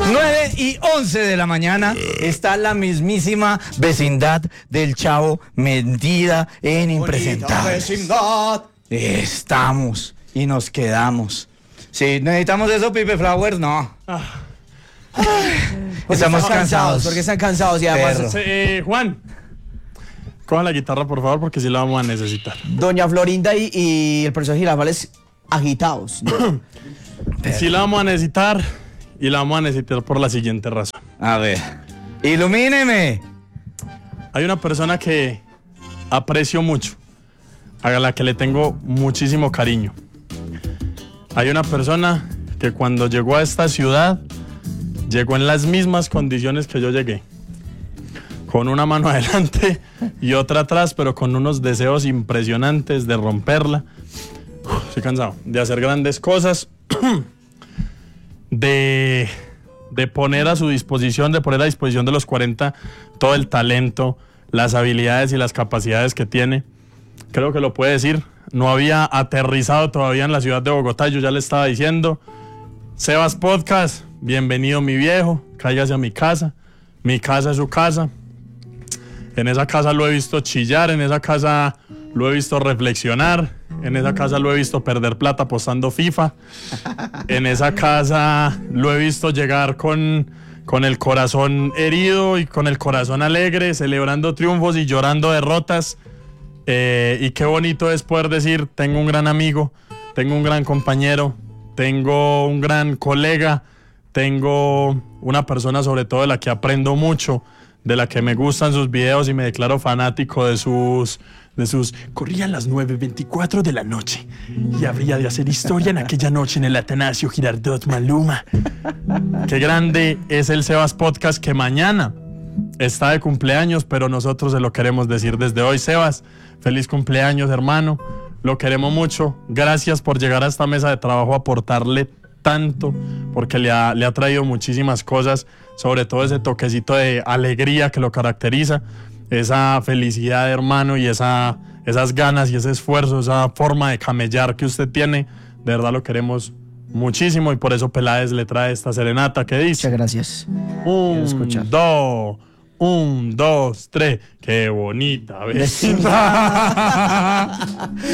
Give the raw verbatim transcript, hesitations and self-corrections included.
nueve y once de la mañana está la mismísima vecindad del Chavo metida en Impresentables. Estamos y nos quedamos. Si necesitamos eso, Pipe Flowers, no. Ah. Estamos cansados, cansados. Porque están cansados y además... Eh, Juan, coja la guitarra, por favor, porque sí la vamos a necesitar. Doña Florinda y, y el profesor Girafales agitados, ¿no? Sí la vamos a necesitar y la vamos a necesitar por la siguiente razón. A ver, ilumíneme. Hay una persona que aprecio mucho, a la que le tengo muchísimo cariño. Hay una persona que cuando llegó a esta ciudad, llegó en las mismas condiciones que yo llegué. Con una mano adelante y otra atrás, pero con unos deseos impresionantes de romperla. Uf, estoy cansado de hacer grandes cosas, de, de poner a su disposición, de poner a disposición de los cuarenta todo el talento, las habilidades y las capacidades que tiene. Creo que lo puede decir. No había aterrizado todavía en la ciudad de Bogotá, yo ya le estaba diciendo. Sebas Podcast, bienvenido mi viejo, cállase a mi casa. Mi casa es su casa. En esa casa lo he visto chillar, en esa casa lo he visto reflexionar, en esa casa lo he visto perder plata apostando FIFA, en esa casa lo he visto llegar con, con el corazón herido y con el corazón alegre, celebrando triunfos y llorando derrotas. Eh, y qué bonito es poder decir, tengo un gran amigo, tengo un gran compañero, tengo un gran colega, tengo una persona sobre todo de la que aprendo mucho, de la que me gustan sus videos y me declaro fanático de sus... de sus... Corrían las nueve veinticuatro de la noche y habría de hacer historia en aquella noche en el Atanasio Girardot Maluma. Qué grande es el Sebas Podcast, que mañana está de cumpleaños, pero nosotros se lo queremos decir desde hoy. Sebas, feliz cumpleaños, hermano. Lo queremos mucho. Gracias por llegar a esta mesa de trabajo a aportarle tanto, porque le ha, le ha traído muchísimas cosas, sobre todo ese toquecito de alegría que lo caracteriza, esa felicidad, hermano, y esa, esas ganas y ese esfuerzo, esa forma de camellar que usted tiene. De verdad lo queremos muchísimo y por eso Peláez le trae esta serenata que dice: muchas gracias. Un, dos, un, dos, tres. Qué bonita vecindad.